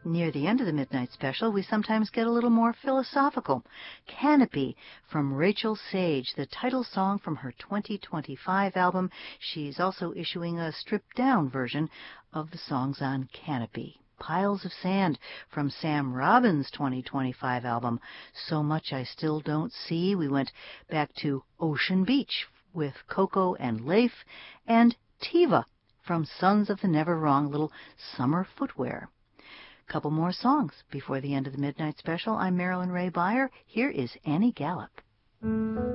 Near the end of the Midnight Special, we sometimes get a little more philosophical. Canopy from Rachel Sage, the title song from her 2025 album. She's also issuing a stripped-down version of the songs on Canopy. Piles of Sand from Sam Robbins' 2025 album. So Much I Still Don't See. We went back to Ocean Beach with Coco and Leif. And Tiva from Sons of the Never Wrong, little summer footwear. Couple more songs before the end of the Midnight Special. I'm Marilyn Ray Beyer. Here is Annie Gallup.